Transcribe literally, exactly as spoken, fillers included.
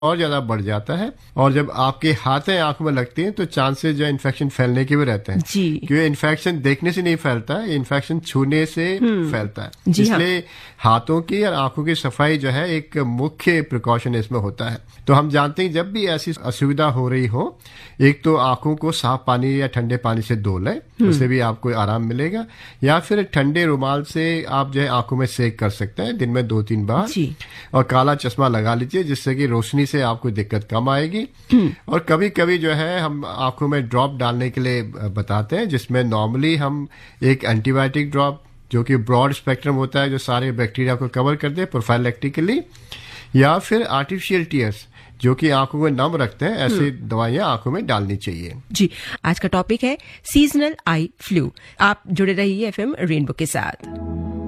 और ज्यादा बढ़ जाता है। और जब आपके हाथें आंखों में लगती हैं तो चांसेस जो इन्फेक्शन फैलने के भी रहते हैं, जी। क्योंकि इन्फेक्शन देखने से नहीं फैलता है, इन्फेक्शन छूने से फैलता है। जी इसलिए हाँ। हाथों की और आंखों की सफाई जो है एक मुख्य प्रिकॉशन इसमें होता है। तो हम जानते हैं जब भी ऐसी असुविधा हो रही हो, एक तो आंखों को साफ पानी या ठंडे पानी से धो लें, उससे भी आपको आराम मिलेगा, या फिर ठंडे रुमाल से आप जो है आंखों में सेक कर सकते हैं दिन में दो तीन बार। जी। और काला चश्मा लगा लीजिए जिससे कि रोशनी से आपको दिक्कत कम आएगी। और कभी कभी जो है हम आंखों में ड्रॉप डालने के लिए बताते हैं, जिसमें नॉर्मली हम एक एंटीबायोटिक ड्रॉप जो कि ब्रॉड स्पेक्ट्रम होता है, जो सारे बैक्टीरिया को कवर कर दे प्रोफाइलैक्टिकली, या फिर आर्टिफिशियल टीयर्स जो कि आंखों को नम रखते हैं, ऐसी दवाइयां आंखों में डालनी चाहिए। जी, आज का टॉपिक है सीजनल आई फ्लू। आप जुड़े रहिए एफएम रेनबो के साथ।